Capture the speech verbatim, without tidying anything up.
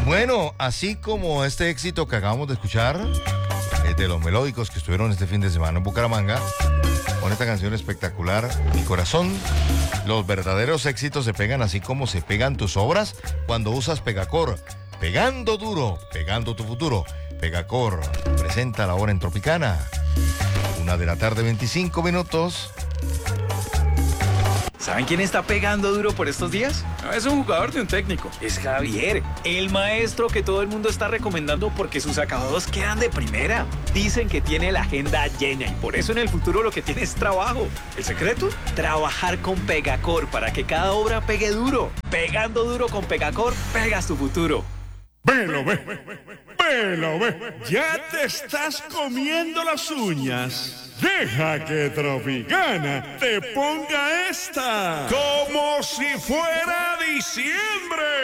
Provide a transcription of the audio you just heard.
Bueno, así como este éxito que acabamos de escuchar, eh, de los melódicos que estuvieron este fin de semana en Bucaramanga, con esta canción espectacular, Mi Corazón, los verdaderos éxitos se pegan así como se pegan tus obras cuando usas Pegacor. Pegando duro, pegando tu futuro. Pegacor presenta la hora en Tropicana. Una de la tarde, veinticinco minutos. ¿Saben quién está pegando duro por estos días? No es un jugador de un técnico, es Javier, el maestro que todo el mundo está recomendando porque sus acabados quedan de primera. Dicen que tiene la agenda llena y por eso en el futuro lo que tiene es trabajo. ¿El secreto? Trabajar con Pegacor para que cada obra pegue duro. Pegando duro con Pegacor, pegas tu futuro. Velo, ve, velo, ve, ya te estás comiendo las uñas. Deja que Tropicana te ponga esta como si fuera diciembre.